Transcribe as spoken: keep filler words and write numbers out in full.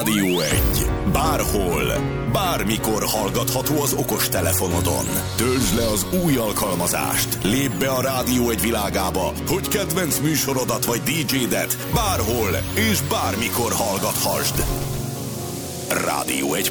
Rádió egy. Bárhol, bármikor hallgatható az okostelefonodon. Töltsd le az új alkalmazást. Lépj be a Rádió egy világába, hogy kedvenc műsorodat vagy dé dzsédet bárhol és bármikor hallgathasd. rádió egy